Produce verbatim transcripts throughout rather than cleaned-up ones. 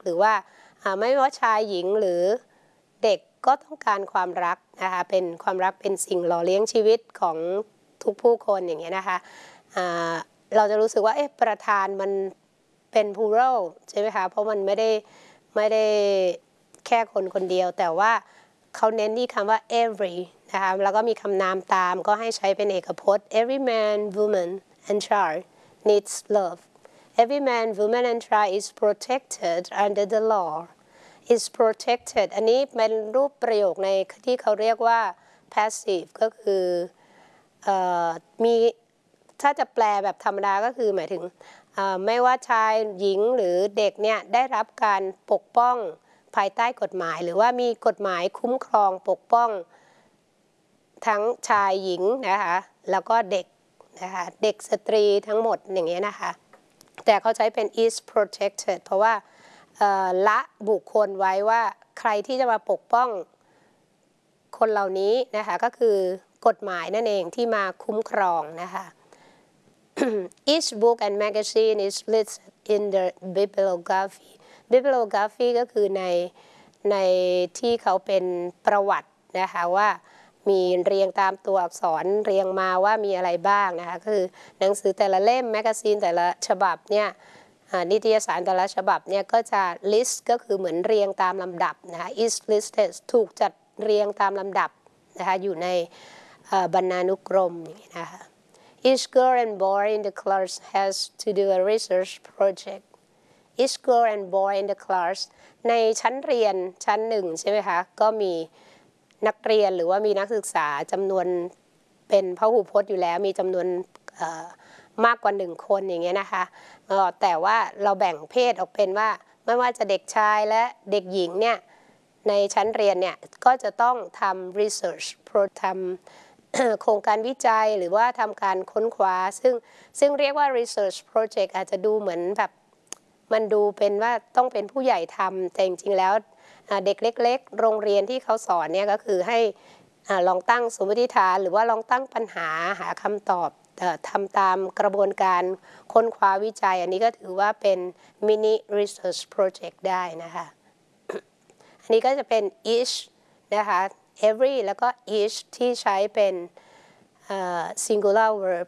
หรือว่าไม่ว่าชายหญิงหรือเด็กก็ต้องการความรักนะคะเป็นความรักเป็นสิ่งหล่อเลี้ยงชีวิตของทุกผู้คนอย่างเงี้ยนะคะเราจะรู้สึกว่าเอ๊ะประธานมันเป็น plural ใช่ไหมคะเพราะมันไม่ได้ไม่ได้แค่คนคนเดียวแต่ว่าเขาเน้นที่คำว่า every นะคะแล้วก็มีคำนามตามก็ให้ใช้เป็นเอกพจน์ every man woman and child needs love every man woman and child is protected under the law is protected อันนี้เป็นรูปประโยคในที่เขาเรียกว่า passive ก็คือเอ่อมีถ้าจะแปลแบบธรรมดาก็คือหมายถึงไม่ว่าชายหญิงหรือเด็กเนี่ยได้รับการปกป้องภายใต้กฎหมายหรือว่ามีกฎหมายคุ้มครองปกป้องทั้งชายหญิงนะคะแล้วก็เด็กนะคะเด็กสตรีทั้งหมดอย่างเงี้ยนะคะแต่เขาใช้เป็น is protected เพราะว่าละบุคคลไว้ว่าใครที่จะมาปกป้องคนเหล่านี้นะคะก็คือกฎหมายนั่นเองที่มาคุ้มครองนะคะ Each book and magazine is listed in the bibliography bibliography ก็คือในในที่เขาเป็นประวัตินะคะว่ามีเรียงตามตัวอักษรเรียงมาว่ามีอะไรบ้างนะคะคือหนังสือแต่ละเล่มแมกกาซีนแต่ละฉบับเนี่ยนิตยสารแต่ละฉบับเนี่ยก็จะ list ก็คือเหมือนเรียงตามลำดับนะคะ is listed ถูกจัดเรียงตามลำดับนะคะอยู่ในบรรณานุกรมอย่างนี้นะคะ Each girl and boy in the class has to do a research project Each girl and boy in the class ในชั้นเรียนชั้นหนึ่งใช่ไหมคะก็มีนักเรียนหรือว่ามีนักศึกษาจำนวนเป็นพหูพจน์อยู่แล้วมีจำนวนมากกว่าหนึ่งคนอย่างเงี้ยนะคะแต่ว่าเราแบ่งเพศออกเป็นว่าไม่ว่าจะเด็กชายและเด็กหญิงเนี่ยในชั้นเรียนเนี่ยก็จะต้องทำ research ทำโครงการวิจัยหรือว่าทำการค้นคว้าซึ่งซึ่งเรียกว่า research project อาจจะดูเหมือนแบบมันดูเป็นว่าต้องเป็นผู้ใหญ่ทำแต่จริงๆแล้วเด็กเล็กๆโรงเรียนที่เขาสอนเนี่ยก็คือให้ลองตั้งสมมติฐานหรือว่าลองตั้งปัญหาหาคำตอบทำตามกระบวนการค้นคว้าวิจัยอันนี้ก็ถือว่าเป็น mini research project ได้นะคะอันนี้ก็จะเป็น each นะคะ every แล้วก็ each ที่ใช้เป็น singular verb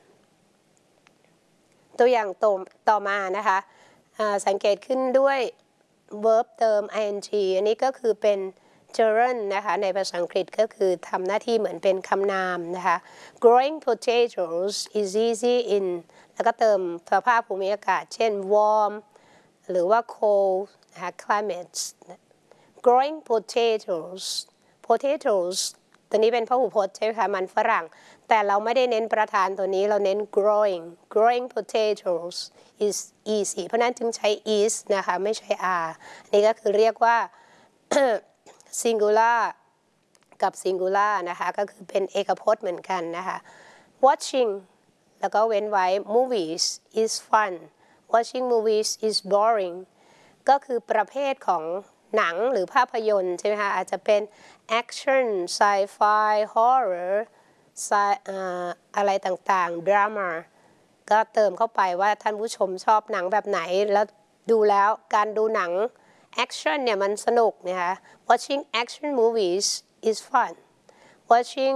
ตัวอย่างต่อมานะคะสังเกตขึ้นด้วย verb เติม ing อันนี้ก็คือเป็น gerund นะคะในภาษาอังกฤษก็คือทำหน้าที่เหมือนเป็นคำนามนะคะ growing potatoes is easy in แล้วก็เติมสภาพภูมิอากาศเช่น warm หรือว่า cold นะคะ climates growing potatoes potatoes ตัวนี้เป็นพหูพจน์ใช่ไหมคะมันฝรั่งแต่เราไม่ได้เน้นประธานตัวนี้เราเน้น growing growing potatoes is easy เพราะนั้นจึงใช้ is นะคะไม่ใช่ are นี่ก็คือเรียกว่า singular กับ singular นะคะก็คือเป็นเอกพจน์เหมือนกันนะคะ watching แล้วก็เว้นไว้ movies is fun watching movies is boring ก็คือประเภทของหนังหรือภาพยนตร์ใช่ไหมคะอาจจะเป็น action sci-fi horror อะไรต่างๆ drama ก็เติมเข้าไปว่าท่านผู้ชมชอบหนังแบบไหนแล้วดูแล้วการดูหนัง action เนี่ยมันสนุกนะคะ watching action movies is fun watching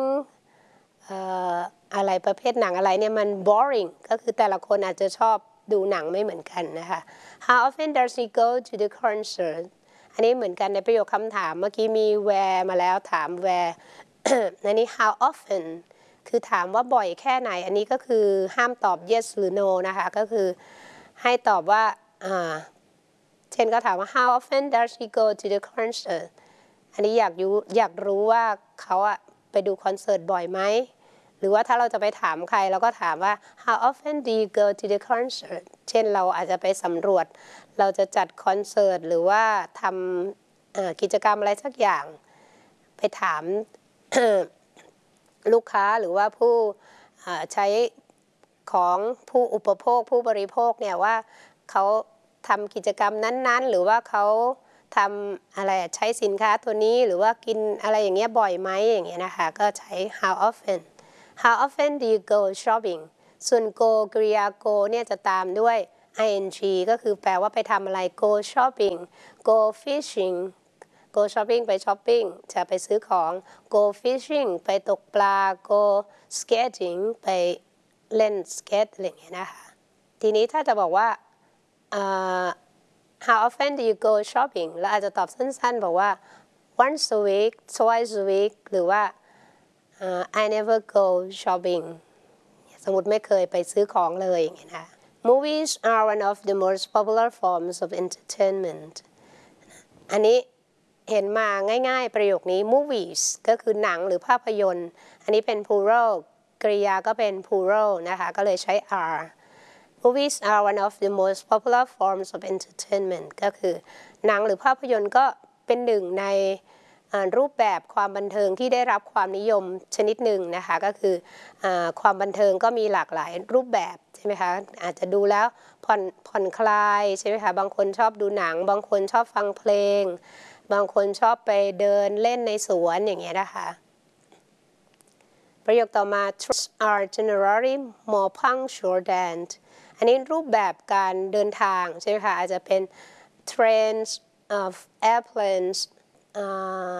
อะไรประเภทหนังอะไรเนี่ยมัน boring ก็คือแต่ละคนอาจจะชอบดูหนังไม่เหมือนกันนะคะ how often does he go to the concert อันนี้เหมือนกันในประโยคคำถามเมื่อกี้มี where มาแล้วถาม where อันนี้ how often คือถามว่าบ่อยแค่ไหนอันนี้ก็คือห้ามตอบ yes หรือ no นะคะก็คือให้ตอบว่าเช่นก็ถามว่า how often does he go to the concert อันนี้อยากรู้อยากรู้ว่าเขาอะไปดูคอนเสิร์ตบ่อยไหมหรือว่าถ้าเราจะไปถามใครเราก็ถามว่า how often do you go to the concert เช่นเราอาจจะไปสำรวจเราจะจัดคอนเสิร์ตหรือว่าทำกิจกรรมอะไรสักอย่างไปถาม ลูกค้าหรือว่าผู้ใช้ของผู้อุปโภคผู้บริโภคเนี่ยว่าเขาทำกิจกรรมนั้นๆหรือว่าเขาทำอะไรใช้สินค้าตัวนี้หรือว่ากินอะไรอย่างเงี้ยบ่อยไหมอย่างเงี้ยนะคะก็ใช้ how often how often do you go shopping ส่วน go กริยา go เนี่ยจะตามด้วย ing ก็คือแปลว่าไปทำอะไร go shopping go fishing go shopping ไปช้อปปิ้งจะไปซื้อของ go fishing ไปตกปลา go skating ไปเล่นสเก็ตอะไรอย่างเงี้ยนะคะทีนี้ถ้าจะบอกว่า uh, how often do you go shopping เราอาจจะตอบสั้นๆบอกว่า once a week twice a week หรือว่า uh, I never go shopping สมมติไม่เคยไปซื้อของเลยอย่างเงี้ยนะ Movies are one of the most popular forms of entertainment อันนี้เห็นมาง่ายๆประโยคนี้ movies ก็คือหนังหรือภาพยนตร์อันนี้เป็น plural กริยาก็เป็น plural นะคะก็เลยใช้ are Movies are one of the most popular forms of entertainment ก็คือหนังหรือภาพยนตร์ก็เป็นหนึ่งในรูปแบบความบันเทิงที่ได้รับความนิยมชนิดหนึ่งนะคะก็คือความบันเทิงก็มีหลากหลายรูปแบบใช่ไหมคะอาจจะดูแล้วผ่อนผ่อนคลายใช่ไหมคะบางคนชอบดูหนังบางคนชอบฟังเพลงบางคนชอบไปเดินเล่นในสวนอย่างเงี้ยนะคะประโยคต่อมา Trains are generally more punctual than อันนี้รูปแบบการเดินทางใช่ไหมคะอาจจะเป็น trains of airplanes uh,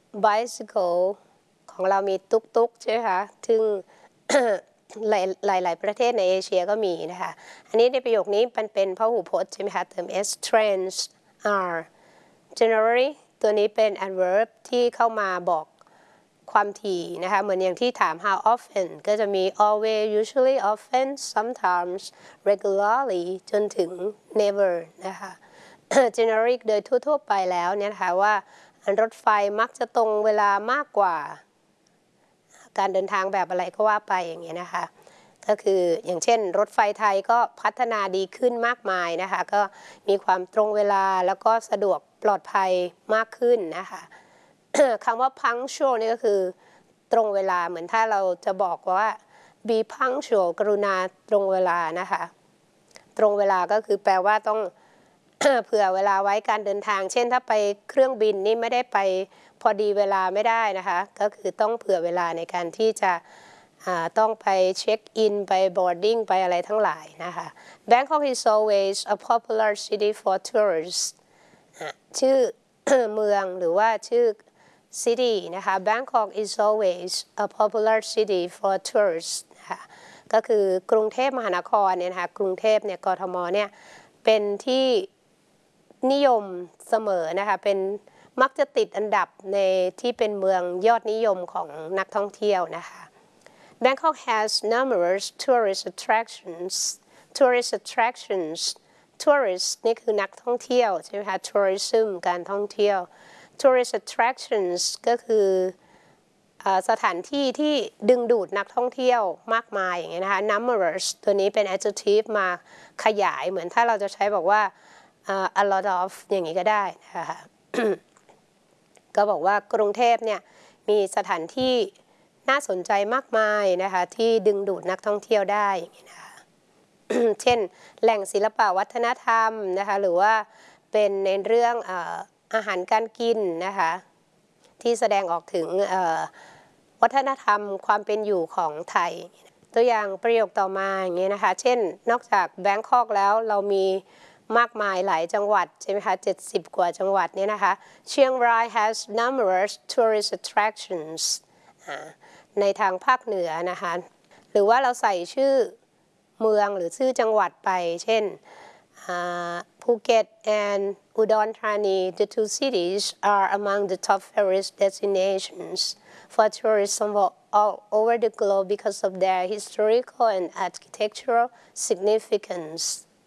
bicycle ของเรามีตุ๊กๆใช่ไหมคะซึ่ง หลายหลายประเทศในเอเชียก็มีนะคะอันนี้ในประโยคนี้มันเป็นพหูพจน์ใช่ไหมคะเติม s trains are generally ตัวนี้เป็น adverb ที่เข้ามาบอกความถี่นะคะเหมือนอย่างที่ถาม how often ก็จะมี always usually often sometimes regularly จนถึง never นะคะ generally โดยทั่วๆไปแล้วเนี่ยนะคะว่ารถไฟมักจะตรงเวลามากกว่าการเดินทางแบบอะไรก็ว่าไปอย่างเงี้ยนะคะก็คืออย่างเช่นรถไฟไทยก็พัฒนาดีขึ้นมากมายนะคะก็มีความตรงเวลาแล้วก็สะดวกปลอดภัยมากขึ้นนะคะ คำว่า punctual นี่ก็คือตรงเวลาเหมือนถ้าเราจะบอกว่า be punctual กรุณาตรงเวลานะคะตรงเวลาก็คือแปลว่าต้อง เผื่อเวลาไว้การเดินทางเช่นถ้าไปเครื่องบินนี่ไม่ได้ไปพอดีเวลาไม่ได้นะคะก็คือต้องเผื่อเวลาในการที่จะต้องไปเช็คอินไปบอร์ดิ้งไปอะไรทั้งหลายนะคะ Bangkok is always a popular city for tourists ชื่อ เมืองหรือว่าชื่อ city นะคะ Bangkok is always a popular city for tourists นะคะก็คือกรุงเทพมหานครเนี่ยนะคะกรุงเทพเนี่ยกทมเนี่ยเป็นที่นิยมเสมอนะคะเป็นมักจะติดอันดับในที่เป็นเมืองยอดนิยมของนักท่องเที่ยวนะคะ Bangkok has numerous tourist attractions tourist attractions tourist นี่คือนักท่องเที่ยวใช่ไหมคะ tourism การท่องเที่ยว tourist attractions ก็คือสถานที่ที่ดึงดูดนักท่องเที่ยวมากมายอย่างเงี้ยนะคะ numerous ตัวนี้เป็น adjective มาขยายเหมือนถ้าเราจะใช้บอกว่า uh, a lot of อย่างนี้ก็ได้นะคะ ก็บอกว่ากรุงเทพเนี่ยมีสถานที่น่าสนใจมากมายนะคะที่ดึงดูดนักท่องเที่ยวได้อย่างนี้นะคะ เช่นแหล่งศิลปวัฒนธรรมนะคะหรือว่าเป็นในเรื่องเอ่ออาหารการกินนะคะที่แสดงออกถึงเอ่อวัฒนธรรมความเป็นอยู่ของไทยตัวอย่างประโยคต่อมาอย่างนี้นะคะเช่นนอกจากแบงคอกแล้วเรามีมากมายหลายจังหวัดใช่ไหมคะเจ็ดสิบกว่าจังหวัดเนี่ยนะคะเชียงราย has numerous tourist attractions ในทางภาคเหนือนะคะหรือว่าเราใส่ชื่อเมืองหรือชื่อจังหวัดไปเช่นภูเก็ต and อุดรธานี the two cities are among the top tourist destinations for tourists from all over the globe because of their historical and architectural significance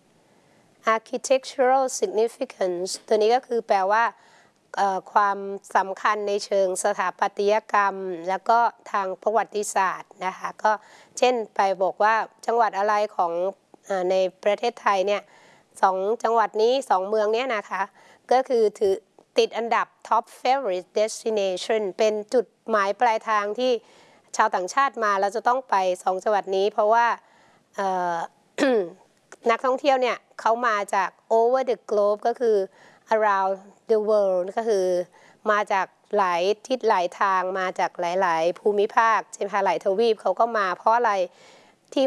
architectural significance ตัวนี้ก็คือแปลว่าความสำคัญในเชิงสถาปัตยกรรมแล้วก็ทางประวัติศาสตร์นะคะก็เช่นไปบอกว่าจังหวัดอะไรของในประเทศไทยเนี่ยสองจังหวัดนี้สองเมืองนี้นะคะก็คือถือติดอันดับ top favorite destination เป็นจุดหมายปลายทางที่ชาวต่างชาติมาเราจะต้องไปสองจังหวัดนี้เพราะว่า นักท่องเที่ยวเนี่ยเขามาจาก over the globe ก็คือ around the world ก็คือมาจากหลายทิศหลายทางมาจากหลายๆภูมิภาคใช่ไหมคะหลายทวีปเขาก็มาเพราะอะไรที่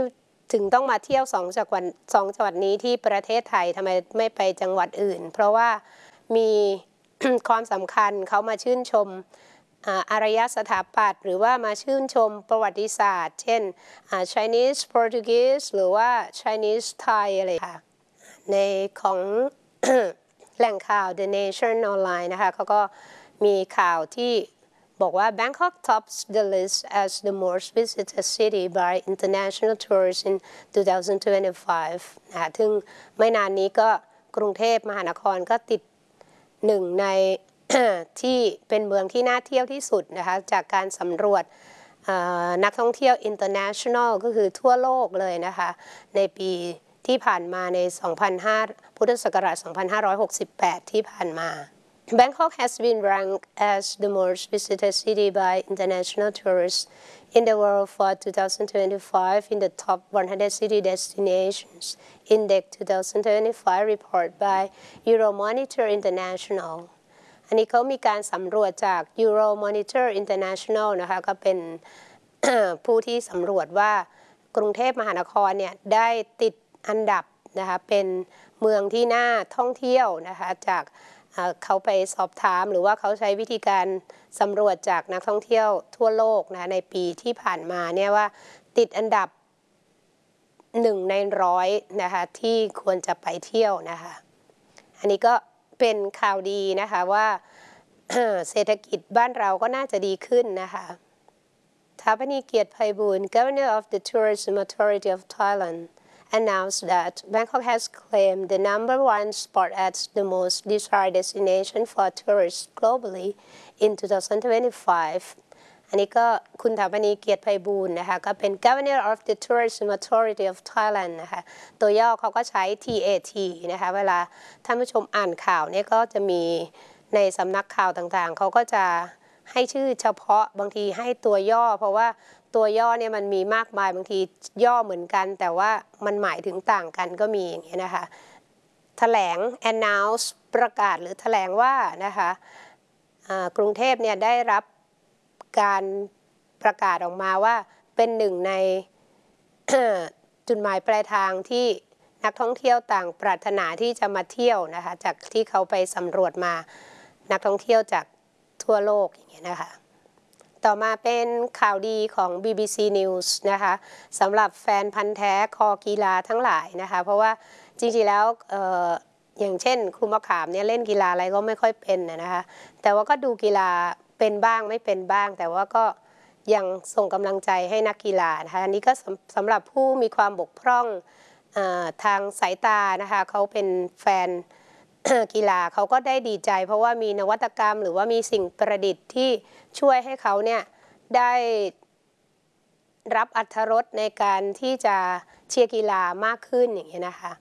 ถึงต้องมาเที่ยวสองจังหวัดสองจังหวัดนี้ที่ประเทศไทยทำไมไม่ไปจังหวัดอื่นเพราะว่ามี ความสำคัญเขามาชื่นชมอารยสถาปัตย์หรือว่ามาชื่นชมประวัติศาสตร์เช่น Chinese Portuguese หรือว่า Chinese Thai อะไรค่ะในของ แหล่งข่าว The Nation Online นะคะเขาก็มีข่าวที่บอกว่า Bangkok tops the list as the most visited city by international tourists in twenty twenty-five นะคะซึ่งไม่นานนี้ก็กรุงเทพมหานครก็ติดหนึ่งใน ที่เป็นเมืองที่น่าเที่ยวที่สุดนะคะจากการสำรวจนักท่องเที่ยว international ก็คือทั่วโลกเลยนะคะในปีที่ผ่านมาในพุทธศักราชสองพันห้าร้อยหกสิบแปดที่ผ่านมา Bangkok has been ranked as the most visited city by international tourists in the world for twenty twenty-five in the top one hundred city destinations Index twenty twenty-five report by Euromonitor International อันนี้เขามีการสำรวจจาก Euromonitor International นะคะก็เป็น ผู้ที่สำรวจว่ากรุงเทพมหานครเนี่ยได้ติดอันดับนะคะเป็นเมืองที่น่าท่องเที่ยวนะคะจากเขาไปสอบถามหรือว่าเขาใช้วิธีการสำรวจจากนักท่องเที่ยวทั่วโลกนะในปีที่ผ่านมาเนี่ยว่าติดอันดับหนึ่งในร้อยนะคะที่ควรจะไปเที่ยวนะคะอันนี้ก็เป็นข่าวดีนะคะว่า เศรษฐกิจบ้านเราก็น่าจะดีขึ้นนะคะถาปนีเกียรติไพบูลย์ Governor of the Tourism Authority of Thailand announced that Bangkok has claimed the number one spot as the most desired destination for tourists globally in twenty twenty-five อันนี้ก็คุณถาปนีเกียรติไพบูลย์นะคะก็เป็น Governor of the Tourism Authority of Thailand นะคะตัวย่อเขาก็ใช้ ที เอ ที นะคะเวลาท่านผู้ชมอ่านข่าวเนี่ยก็จะมีในสำนักข่าวต่างๆเขาก็จะให้ชื่อเฉพาะบางทีให้ตัวย่อเพราะว่าตัวย่อเนี่ยมันมีมากมายบางทีย่อเหมือนกันแต่ว่ามันหมายถึงต่างกันก็มีอย่างเงี้ยนะคะแถลง announce ประกาศหรือแถลงว่านะคะกรุงเทพเนี่ยได้รับการประกาศออกมาว่าเป็นหนึ่งใน จุดหมายปลายทางที่นักท่องเที่ยวต่างปรารถนาที่จะมาเที่ยวนะคะจากที่เขาไปสำรวจมานักท่องเที่ยวจากทั่วโลกอย่างเงี้ยนะคะต่อมาเป็นข่าวดีของ บี บี ซี News นะคะสำหรับแฟนพันธุ์แท้คอกีฬาทั้งหลายนะคะเพราะว่าจริงๆแล้ว เอ่อ อย่างเช่นครูมะขามเนี่ยเล่นกีฬาอะไรก็ไม่ค่อยเป็นนะคะแต่ว่าก็ดูกีฬาเป็นบ้างไม่เป็นบ้างแต่ว่าก็ยังส่งกำลังใจให้นักกีฬานะคะอันนี้ก็สำหรับผู้มีความบกพร่องทางสายตานะคะเขาเป็นแฟน กีฬาเขาก็ได้ดีใจเพราะว่ามีนวัตกรรมหรือว่ามีสิ่งประดิษฐ์ที่ช่วยให้เขาเนี่ยได้รับอรรถรสในการที่จะเชียร์กีฬามากขึ้นอย่างเงี้ยนะคะ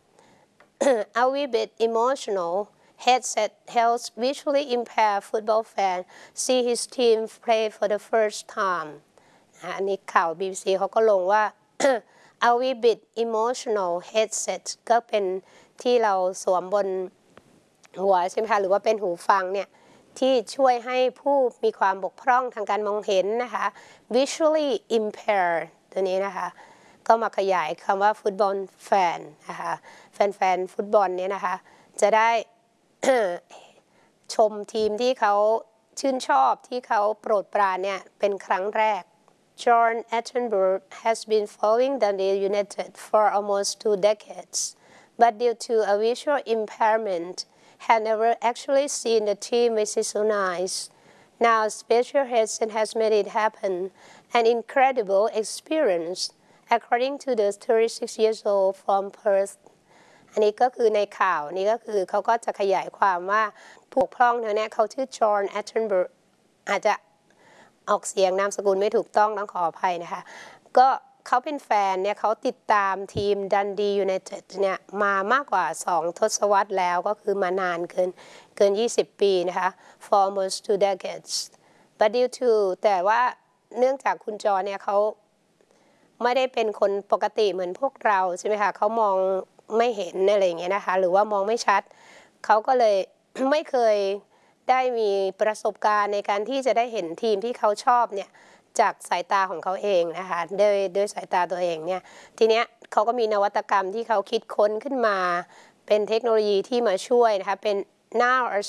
A wee bit emotional headset helps visually impaired football fan see his team play for the first time อันนี้ข่าว บี บี ซี เขาก็ลงว่า A wee bit emotional headset ก็เป็นที่เราสวมบนหัวใช่ไหมคะหรือว่าเป็นหูฟังเนี่ยที่ช่วยให้ผู้มีความบกพร่องทางการมองเห็นนะคะ visually impaired ตัวนี้นะคะก็มาขยายคำว่าฟุตบอลแฟนนะคะแฟนๆฟุตบอลเนี่ยนะคะจะได้ ชมทีมที่เขาชื่นชอบที่เขาโปรดปรานเนี่ยเป็นครั้งแรก John Attenborough has been following Dundee United for almost two decades but due to a visual impairment had never actually seen the team with his own eyes. Now a special headset has made it happen, an incredible experience, according to the thirty-six years old from Perth. อันนี้ก็คือในข่าวนี้ก็คือเขาก็จะขยายความว่าผู้พร่องเนี่ยเขาชื่อ John Attenborough อาจจะออกเสียงนามสกุลไม่ถูกต้องต้องขออภัยนะคะก็เขาเป็นแฟนเนี่ยเขาติดตามทีม Dundee United เนี่ยมามากกว่าสองทศวรรษแล้วก็คือมานานเกินเกินยี่สิบปีนะคะ for almost two decades but due to แต่ว่าเนื่องจากคุณจอเนี่ยเขาไม่ได้เป็นคนปกติเหมือนพวกเราใช่ไหมคะเขามองไม่เห็นอะไรอย่างเงี้ยนะคะหรือว่ามองไม่ชัดเขาก็เลย ไม่เคยได้มีประสบการณ์ในการที่จะได้เห็นทีมที่เขาชอบเนี่ยจากสายตาของเขาเองนะคะด้วยด้วยสายตาตัวเองเนี่ยทีเนี้ยเขาก็มีนวัตกรรมที่เขาคิดค้นขึ้นมาเป็นเทคโนโลยีที่มาช่วยนะคะเป็น now